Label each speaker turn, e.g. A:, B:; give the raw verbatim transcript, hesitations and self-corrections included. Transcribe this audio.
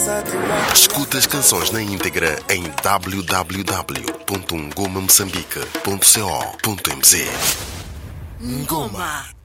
A: Escuta as canções na íntegra em w w w ponto ngoma moçambique ponto co ponto m z. Ngoma.